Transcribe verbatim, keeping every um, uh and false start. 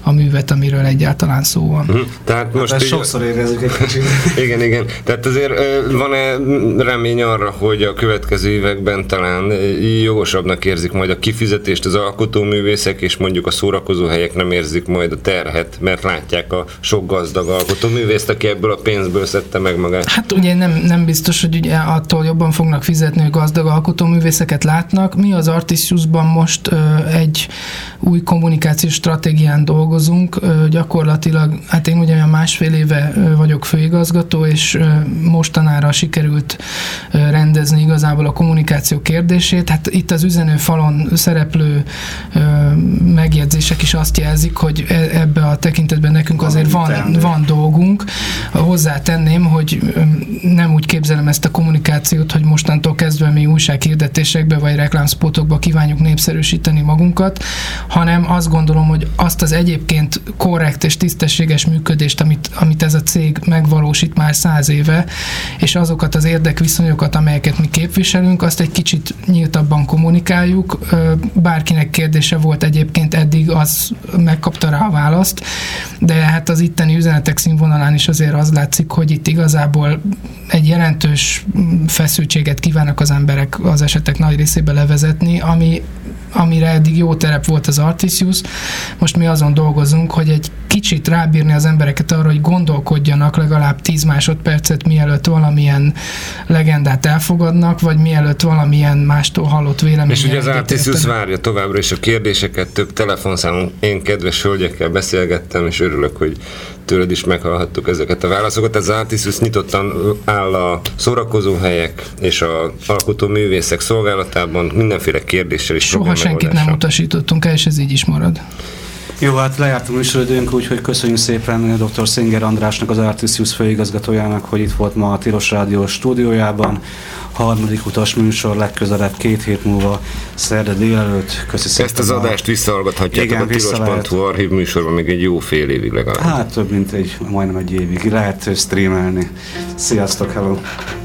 a művet, amiről egyáltalán szó van. Uh-huh. Tehát most hát így... sokszor érezzük egy kicsit. Igen, igen. Tehát azért van-e remény arra, hogy a következő években talán jogosabbnak érzik majd a kifizetést az alkotóművészek, és mondjuk a szórakozóhelyek nem érzik majd a terhet, mert látják a sok gazdag alkotóművészt, aki ebből a pénzből szedte meg magát? Hát ugye nem, nem biztos, hogy ugye attól jobban fognak fizetni, hogy gazdag alkotóművészeket látnak. Mi az Artisiusban most ö, egy új kommunikációs stratégián dolgozunk. Ö, gyakorlatilag, hát én ugye olyan másfél éve ö, vagyok főigazgató, és ö, mostanára sikerült ö, rendezni igazából a kommunikáció kérdését. Hát itt az üzenőfalon szereplő ö, megjegyzések is azt jelzik, hogy ebbe a tekintetben nekünk azért van, van dolgunk. Hozzátenném, hogy nem úgy képzelem ezt a kommunikációt, hogy mostantól kezdve mi újsághirdetésekbe vagy reklámspotokba kívánjuk népszerűsíteni magunkat, hanem azt gondolom, hogy azt az egyébként korrekt és tisztességes működést, amit, amit ez a cég megvalósít már száz éve, és azokat az érdekviszonyokat, amelyeket mi képviselünk, azt egy kicsit nyíltabban kommunikáljuk. Bárkinek kérdése volt egyébként eddig, az megkapta rá a választ, de hát az itteni üzenetek színvonalán is azért az látszik, hogy itt igazából egy jelentős feszültséget kívánnak az emberek az esetek nagy részébe levezetni, ami, amire eddig jó terep volt az Artisius. Most mi azon dolgozunk, hogy egy kicsit rábírni az embereket arra, hogy gondolkodjanak legalább tíz másodpercet, mielőtt valamilyen legendát elfogadnak, vagy mielőtt valamilyen mástól hallott véleményt. És ugye az Artisius várja továbbra is a kérdéseket, több telefonszámon én kedves hölgyekkel beszélgettem, és örülök, hogy tőled is meghallhattuk ezeket a válaszokat. Ez az Artisius nyitottan áll a szórakozóhelyek és a alkotóművészek szolgálatában, mindenféle kérdéssel is. Soha senkit nem utasítottunk el, és ez így is marad. Jó, hát lejárt a műsoridőnk, úgyhogy köszönjük szépen dr. Singer Andrásnak, az Artisius főigazgatójának, hogy itt volt ma a Tilos Rádió stúdiójában. Harmadik utas műsor legközelebb két hét múlva, szerda délelőtt. Köszi szépen. Ezt az adást visszahallgathatjátok a tilos pont hu archív műsorban még egy jó fél évig legalább. Hát több mint egy, majdnem egy évig. Lehet streamelni. Sziasztok, hello!